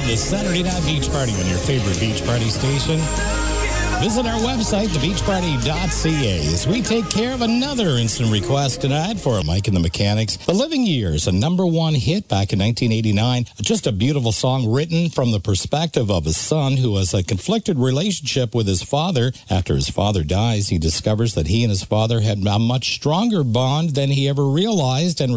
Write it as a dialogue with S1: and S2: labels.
S1: the Saturday Night Beach Party on your favorite beach party station. Visit our website, thebeachparty.ca, as we take care of another instant request tonight for Mike and the Mechanics. The Living Years, a #1 hit back in 1989. Just a beautiful song written from the perspective of a son who has a conflicted relationship with his father. After his father dies, he discovers that he and his father had a much stronger bond than he ever realized and